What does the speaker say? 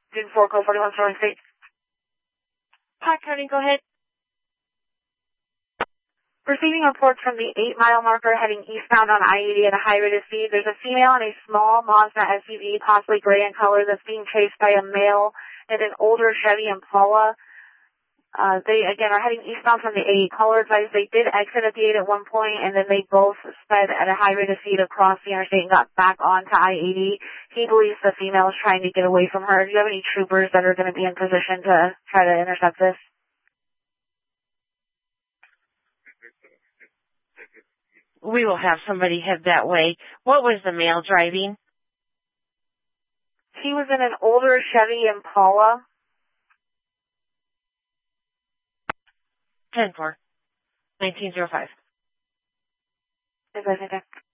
June 4, code 41, Sterling State. Hi, Cody, go ahead. Receiving reports from the 8-mile marker heading eastbound on I-80 at a high rate of speed. There's a female in a small Mazda SUV, possibly gray in color, that's being chased by a male in an older Chevy Impala. They, again, are heading eastbound from the 8. Caller advised they did exit at the 8 at one point, and then they both sped at a high rate of speed across the interstate and got back onto I-80. He believes the female is trying to get away from her. Do you have any troopers that are going to be in position to try to intercept this? We will have somebody head that way. What was the male driving? He was in an older Chevy Impala. 10-4, 1905. Is that okay?